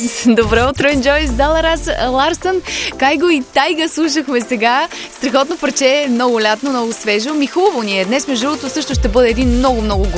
Добро утро, Enjoy, Зала Ларсън, Кайго и Тайга слушахме сега. Страхотно парче, много лятно, много свежо. Ми хубаво ни е. Днес, между другото, също ще бъде един много